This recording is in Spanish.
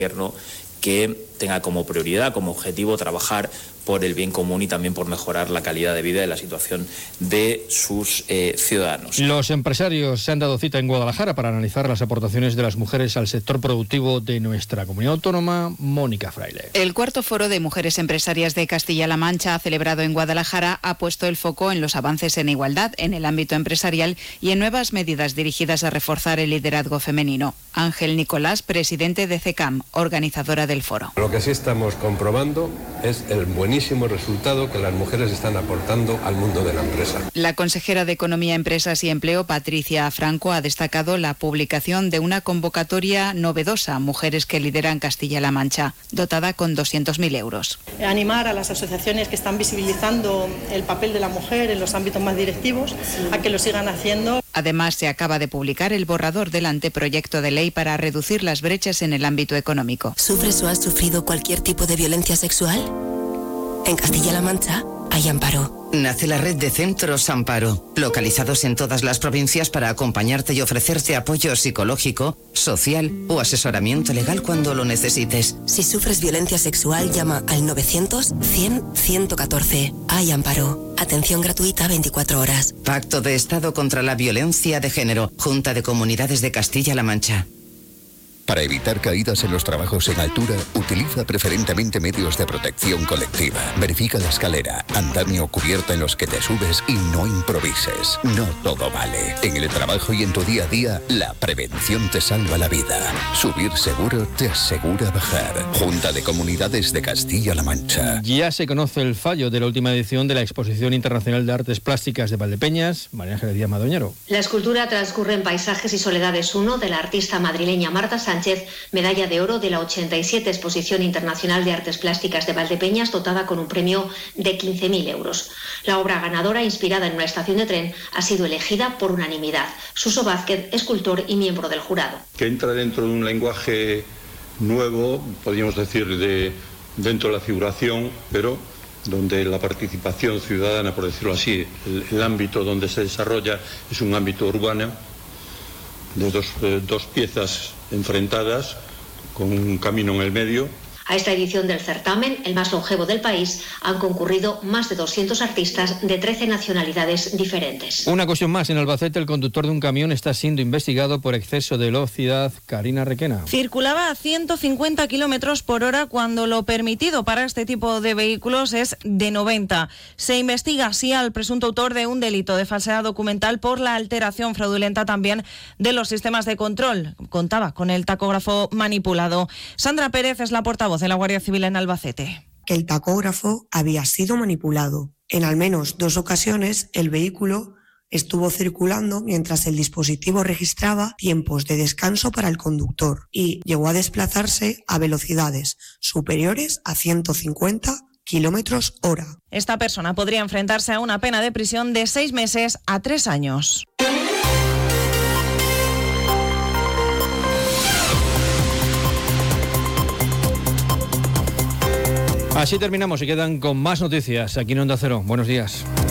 gobierno que tenga como prioridad, como objetivo, trabajar por el bien común y también por mejorar la calidad de vida y la situación de sus ciudadanos. Los empresarios se han dado cita en Guadalajara para analizar las aportaciones de las mujeres al sector productivo de nuestra comunidad autónoma. Mónica Fraile. El cuarto foro de mujeres empresarias de Castilla-La Mancha, celebrado en Guadalajara, ha puesto el foco en los avances en igualdad en el ámbito empresarial y en nuevas medidas dirigidas a reforzar el liderazgo femenino. Ángel Nicolás, presidente de CECAM, organizadora del foro. Lo que sí estamos comprobando es el buenísimo resultado que las mujeres están aportando al mundo de la empresa. La consejera de Economía, Empresas y Empleo, Patricia Franco, ha destacado la publicación de una convocatoria novedosa, Mujeres que lideran Castilla-La Mancha, dotada con 200.000 euros. Animar a las asociaciones que están visibilizando el papel de la mujer en los ámbitos más directivos a que lo sigan haciendo. Además, se acaba de publicar el borrador del anteproyecto de ley para reducir las brechas en el ámbito económico. ¿Sufres o has sufrido cualquier tipo de violencia sexual? En Castilla-La Mancha hay Amparo. Nace la red de centros Amparo, localizados en todas las provincias para acompañarte y ofrecerte apoyo psicológico, social o asesoramiento legal cuando lo necesites. Si sufres violencia sexual, llama al 900-100-114. Hay Amparo. Atención gratuita 24 horas. Pacto de Estado contra la Violencia de Género. Junta de Comunidades de Castilla-La Mancha. Para evitar caídas en los trabajos en altura, utiliza preferentemente medios de protección colectiva. Verifica la escalera, andamio o cubierta en los que te subes y no improvises. No todo vale. En el trabajo y en tu día a día, la prevención te salva la vida. Subir seguro te asegura bajar. Junta de Comunidades de Castilla-La Mancha. Ya se conoce el fallo de la última edición de la Exposición Internacional de Artes Plásticas de Valdepeñas. María Ángeles Díaz Madoñero. La escultura transcurre en Paisajes y Soledades 1 de la artista madrileña Marta Sánchez, medalla de oro de la 87 Exposición Internacional de Artes Plásticas de Valdepeñas, dotada con un premio de 15.000 euros. La obra ganadora, inspirada en una estación de tren, ha sido elegida por unanimidad. Suso Vázquez, escultor y miembro del jurado. Que entra dentro de un lenguaje nuevo, podríamos decir, dentro de la figuración, pero donde la participación ciudadana, por decirlo así, el ámbito donde se desarrolla es un ámbito urbano, de dos piezas enfrentadas con un camino en el medio. A esta edición del certamen, el más longevo del país, han concurrido más de 200 artistas de 13 nacionalidades diferentes. Una cuestión más. En Albacete, el conductor de un camión está siendo investigado por exceso de velocidad. Karina Requena. Circulaba a 150 kilómetros por hora cuando lo permitido para este tipo de vehículos es de 90. Se investiga así al presunto autor de un delito de falsedad documental por la alteración fraudulenta también de los sistemas de control. Contaba con el tacógrafo manipulado. Sandra Pérez es la portavoz de la Guardia Civil en Albacete. Que el tacógrafo había sido manipulado. En al menos 2 ocasiones el vehículo estuvo circulando mientras el dispositivo registraba tiempos de descanso para el conductor y llegó a desplazarse a velocidades superiores a 150 kilómetros hora. Esta persona podría enfrentarse a una pena de prisión de 6 meses a 3 años. Así terminamos y quedan con más noticias aquí en Onda Cero. Buenos días.